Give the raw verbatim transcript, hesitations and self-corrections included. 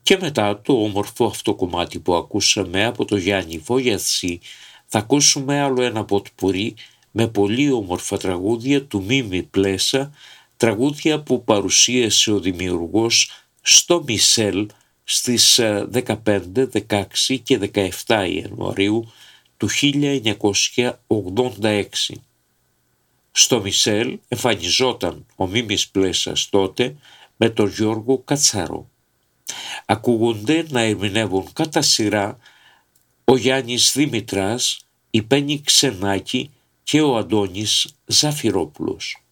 Και μετά το όμορφο αυτό κομμάτι που ακούσαμε από το Γιάννη Βογιατζή, θα ακούσουμε άλλο ένα ποτπουρί με πολύ όμορφα τραγούδια του Μίμη Πλέσα, τραγούδια που παρουσίασε ο δημιουργός στο Μισελ στις δεκαπέντε, δεκαέξι και δεκαεπτά Ιανουαρίου του χίλια εννιακόσια ογδόντα έξι. Στο Μισελ εμφανιζόταν ο Μίμης Πλέσας τότε με τον Γιώργο Κατσαρό. Ακούγονται να ερμηνεύουν κατά σειρά ο Γιάννης Δημητράς, η Πέννη Ξενάκη και ο Αντώνης Ζαφυρόπουλος.